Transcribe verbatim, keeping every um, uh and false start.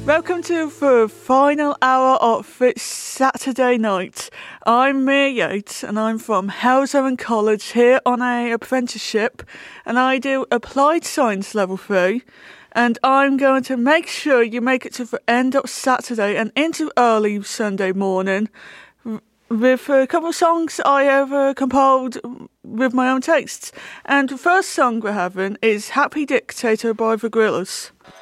Welcome to the final hour of this Saturday night. I'm Mia Yates and I'm from Halesowen College here on a apprenticeship, and I do Applied Science Level three, and I'm going to make sure you make it to the end of Saturday and into early Sunday morning with a couple of songs I have uh, compiled with my own tastes. And the first song we're having is Happy Dictator by the Gorillaz.